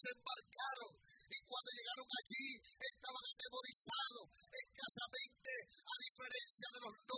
desembarcaron. Y cuando llegaron allí, estaban atemorizados. Escasamente, a diferencia de los